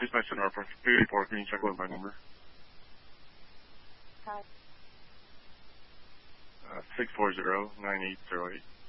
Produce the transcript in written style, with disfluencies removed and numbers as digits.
Dispatch Center, 384. Can you check with my number? 640-9808.